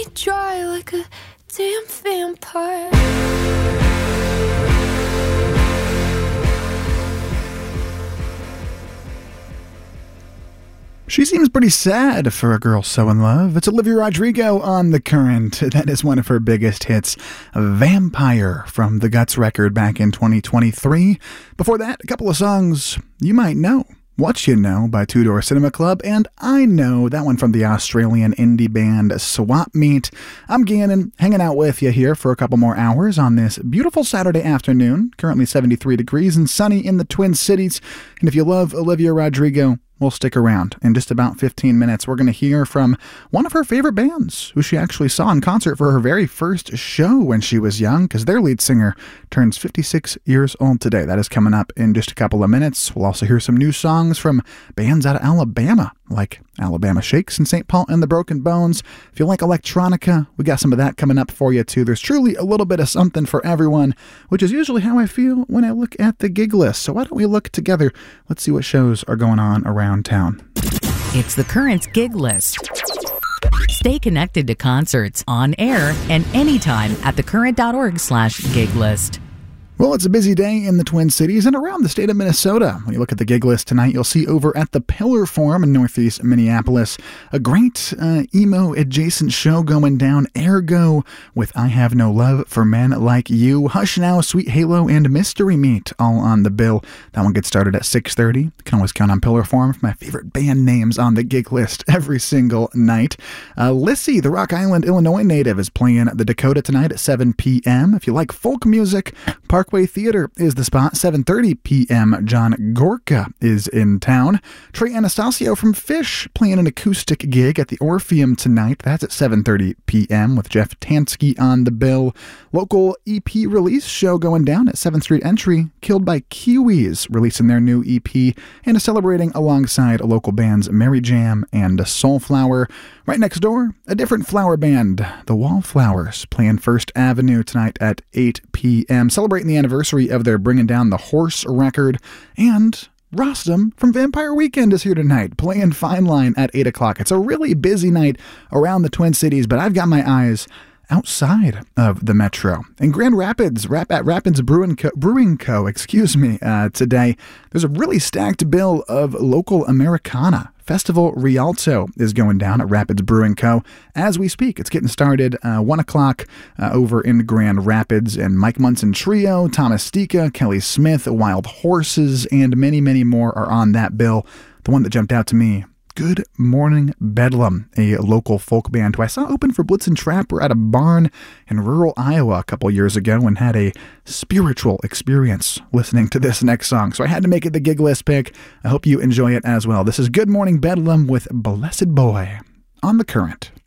Dry like a damn vampire. She seems pretty sad for a girl so in love. It's Olivia Rodrigo on The Current. That is one of her biggest hits, Vampire, from the Guts record back in 2023. Before that, a couple of songs you might know. What You Know by Two Door Cinema Club, and I Know, that one from the Australian indie band Swap Meet. I'm Gannon, hanging out with you here for a couple more hours on this beautiful Saturday afternoon, currently 73 degrees and sunny in the Twin Cities. And if you love Olivia Rodrigo, we'll stick around. In just about 15 minutes, we're going to hear from one of her favorite bands, who she actually saw in concert for her very first show when she was young, because their lead singer turns 56 years old today. That is coming up in just a couple of minutes. We'll also hear some new songs from bands out of Alabama, like Alabama Shakes and St. Paul and the Broken Bones. If you like electronica, we got some of that coming up for you too. There's truly a little bit of something for everyone, which is usually how I feel when I look at the gig list. So why don't we look together? Let's see what shows are going on around town. It's The Current's gig list. Stay connected to concerts on air and anytime at thecurrent.org/gig list. Well, it's a busy day in the Twin Cities and around the state of Minnesota. When you look at the gig list tonight, you'll see over at the Pillar Forum in Northeast Minneapolis a great emo-adjacent show going down, Ergo, with I Have No Love for Men Like You, Hush Now, Sweet Halo, and Mystery Meat, all on the bill. That one gets started at 6:30. You can always count on Pillar Forum for my favorite band names on the gig list every single night. Lissy, the Rock Island, Illinois native, is playing the Dakota tonight at 7 p.m. If you like folk music, Parkway Theater is the spot, 7:30 p.m. John Gorka is in town. Trey Anastasio from Fish playing an acoustic gig at the Orpheum tonight. That's at 7:30 p.m. with Jeff Tansky on the bill. Local EP release show going down at 7th Street Entry, Killed by Kiwis, releasing their new EP and celebrating alongside local bands Mary Jam and Soulflower. Right next door, a different flower band, the Wallflowers, playing First Avenue tonight at 8 p.m., celebrating the anniversary of their Bringing Down the Horse record. And Rostam from Vampire Weekend is here tonight, playing Fine Line at 8 o'clock. It's a really busy night around the Twin Cities, but I've got my eyes outside of the metro. In Grand Rapids, at Rapids Brewing Co., today, there's a really stacked bill of local Americana. Festival Rialto is going down at Rapids Brewing Co. as we speak. It's getting started 1 o'clock over in Grand Rapids, and Mike Munson Trio, Thomas Stika, Kelly Smith, Wild Horses, and many, many more are on that bill. The one that jumped out to me, Good Morning Bedlam, a local folk band who I saw open for Blitzen Trapper at a barn in rural Iowa a couple years ago and had a spiritual experience listening to this next song. So I had to make it the gig list pick. I hope you enjoy it as well. This is Good Morning Bedlam with Blessed Boy on The Current.